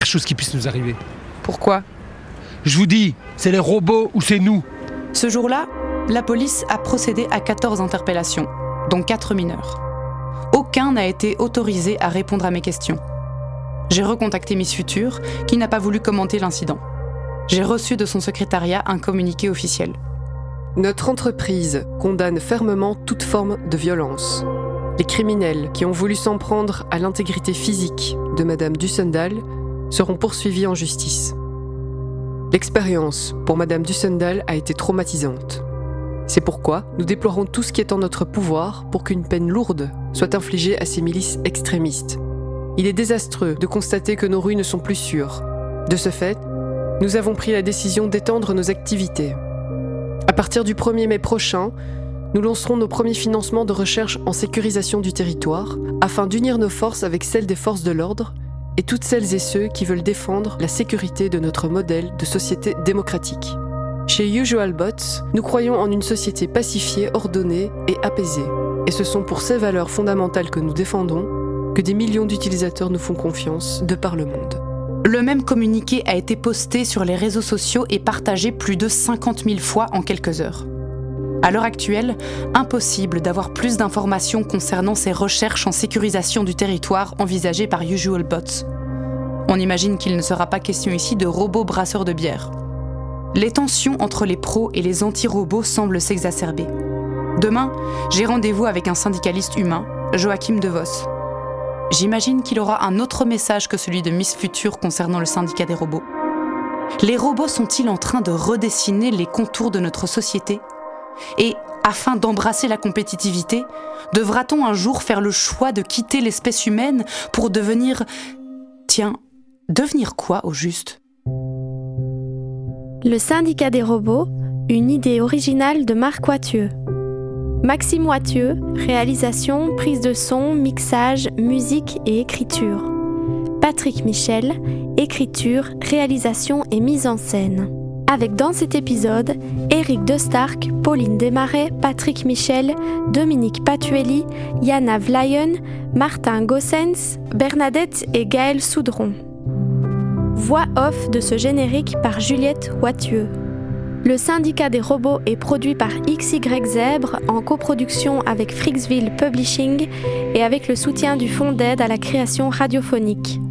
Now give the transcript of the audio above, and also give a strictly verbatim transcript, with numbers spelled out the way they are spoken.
Quelque chose qui puisse nous arriver. Pourquoi ? Je vous dis, c'est les robots ou c'est nous. Ce jour-là, la police a procédé à quatorze interpellations, dont quatre mineurs. Aucun n'a été autorisé à répondre à mes questions. J'ai recontacté Miss Future, qui n'a pas voulu commenter l'incident. J'ai reçu de son secrétariat un communiqué officiel. Notre entreprise condamne fermement toute forme de violence. Les criminels qui ont voulu s'en prendre à l'intégrité physique de Madame Dusendahl seront poursuivis en justice. L'expérience pour Madame Dusendahl a été traumatisante. C'est pourquoi nous déplorons tout ce qui est en notre pouvoir pour qu'une peine lourde soit infligée à ces milices extrémistes. Il est désastreux de constater que nos rues ne sont plus sûres. De ce fait, nous avons pris la décision d'étendre nos activités. À partir du premier mai prochain, nous lancerons nos premiers financements de recherche en sécurisation du territoire afin d'unir nos forces avec celles des forces de l'ordre et toutes celles et ceux qui veulent défendre la sécurité de notre modèle de société démocratique. Chez Usual Bots, nous croyons en une société pacifiée, ordonnée et apaisée. Et ce sont pour ces valeurs fondamentales que nous défendons que des millions d'utilisateurs nous font confiance de par le monde. Le même communiqué a été posté sur les réseaux sociaux et partagé plus de cinquante mille fois en quelques heures. À l'heure actuelle, impossible d'avoir plus d'informations concernant ces recherches en sécurisation du territoire envisagées par Usual Bots. On imagine qu'il ne sera pas question ici de robots brasseurs de bière. Les tensions entre les pros et les anti-robots semblent s'exacerber. Demain, j'ai rendez-vous avec un syndicaliste humain, Joachim De Vos. J'imagine qu'il aura un autre message que celui de Miss Future concernant le syndicat des robots. Les robots sont-ils en train de redessiner les contours de notre société ? Et, afin d'embrasser la compétitivité, devra-t-on un jour faire le choix de quitter l'espèce humaine pour devenir... Tiens, devenir quoi au juste ? Le syndicat des robots, une idée originale de Marc Wathieu. Maxime Wathieu, réalisation, prise de son, mixage, musique et écriture. Patrick Michel, écriture, réalisation et mise en scène. Avec dans cet épisode, Éric De Stark, Pauline Desmarais, Patrick Michel, Dominique Patuelli, Yana Vlayen, Martin Gossens, Bernadette et Gaël Soudron. Voix off de ce générique par Juliette Wathieu. Le syndicat des robots est produit par X Y Zèbre en coproduction avec Freaksville Publishing et avec le soutien du Fonds d'aide à la création radiophonique.